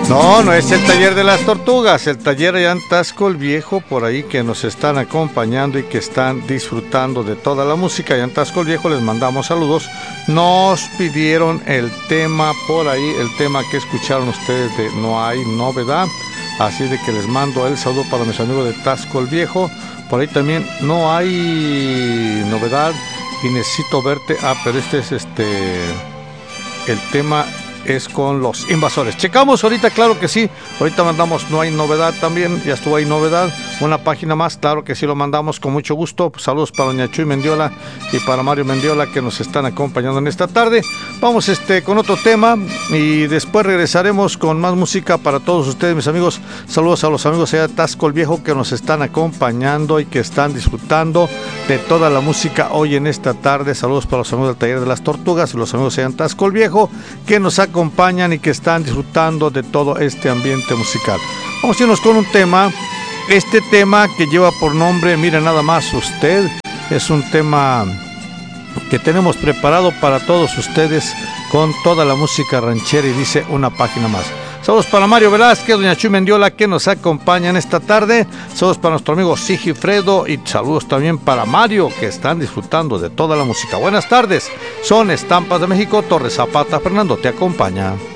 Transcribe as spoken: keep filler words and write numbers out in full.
No, no es el taller de las tortugas, el taller allá en Tasco el Viejo, por ahí que nos están acompañando y que están disfrutando de toda la música. Allá en Tasco el Viejo les mandamos saludos. Nos pidieron el tema por ahí, el tema que escucharon ustedes de No Hay Novedad. Así de que les mando el saludo para mis amigos de Tasco el Viejo. Por ahí también No Hay Novedad y Necesito Verte. Ah, pero este es este el tema es con Los Invasores. Checamos ahorita, claro que sí. Ahorita mandamos No Hay Novedad también. Ya estuvo ahí Novedad. Una página más, claro que sí lo mandamos con mucho gusto. Saludos para doña Chuy Mendiola y para Mario Mendiola que nos están acompañando en esta tarde. Vamos este con otro tema y después regresaremos con más música para todos ustedes, mis amigos. Saludos a los amigos allá de Tasco el Viejo que nos están acompañando y que están disfrutando de toda la música hoy en esta tarde. Saludos para los amigos del Taller de las Tortugas y los amigos allá en Tasco el Viejo que nos acompañan acompañan y que están disfrutando de todo este ambiente musical. Vamos a irnos con un tema, este tema que lleva por nombre Mira Nada Más Usted, es un tema que tenemos preparado para todos ustedes con toda la música ranchera y dice Una Página Más. Saludos para Mario Velázquez, doña Chuy Mendiola que nos acompañan esta tarde. Saludos para nuestro amigo Sigifredo y saludos también para Mario que están disfrutando de toda la música. Buenas tardes, son Estampas de México, Torres Zapata, Fernando te acompaña.